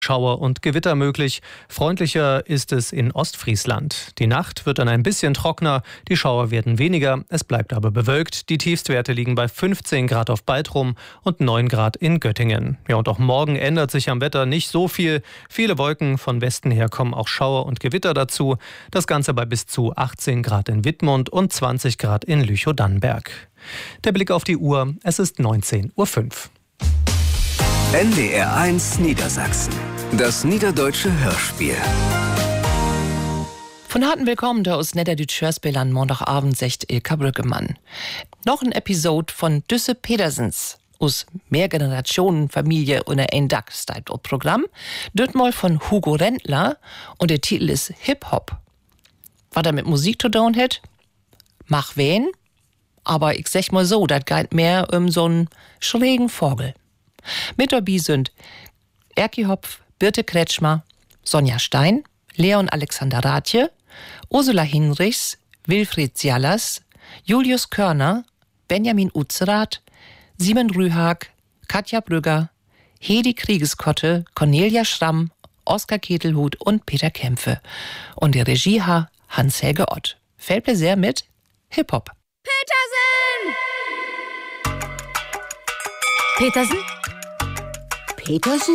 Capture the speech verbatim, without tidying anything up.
Schauer und Gewitter möglich. Freundlicher ist es in Ostfriesland. Die Nacht wird dann ein bisschen trockener, die Schauer werden weniger, es bleibt aber bewölkt. Die Tiefstwerte liegen bei fünfzehn Grad auf Baltrum und neun Grad in Göttingen. Ja, und auch morgen ändert sich am Wetter nicht so viel. Viele Wolken, von Westen her kommen auch Schauer und Gewitter dazu. Das Ganze bei bis zu achtzehn Grad in Wittmund und zwanzig Grad in Lüchow-Dannenberg. Der Blick auf die Uhr, es ist neunzehn Uhr fünf. N D R eins Niedersachsen. Das niederdeutsche Hörspiel. Von harten Willkommen da aus Niederdeutsche Hörspiel an Montagabend secht Ilka Brüggemann. Noch ein Episode von Düsse Pedersens aus Mehrgenerationenfamilie unter ein Dach steigt auf Programm. Dort mal von Hugo Rentler und der Titel ist Hip-Hop. Was er mit Musik zu tun hat? Mach wen? Aber ich sag mal so, das geht mehr um so einen schrägen Vogel. Mit dabei sind Erki Hopf, Birte Kretschmer, Sonja Stein, Leon Alexander Rathje, Ursula Hinrichs, Wilfried Zialas, Julius Körner, Benjamin Utzerath, Simon Rühag, Katja Brügger, Hedi Kriegeskotte, Cornelia Schramm, Oskar Ketelhut und Peter Kämpfe. Und die Regie hat Hans-Helge Ott. Fällt mir sehr mit Hip-Hop. Petersen! Petersen? Petersen?